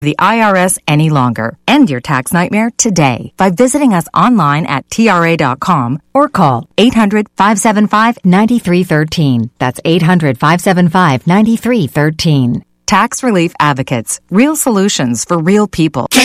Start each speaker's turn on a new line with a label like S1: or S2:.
S1: the IRS any longer. End your tax nightmare today by visiting us online at TRA.com or call 800-575-9313. That's 800-575-9313. Tax Relief Advocates. Real solutions for real people.